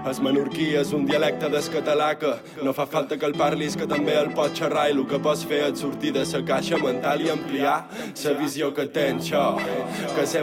El menorquí és un dialecte del català que no fa falta que el parlis, que també el pots xerrar, i el que pots fer és sortir de la caixa mental i ampliar la visió que tens, que sempre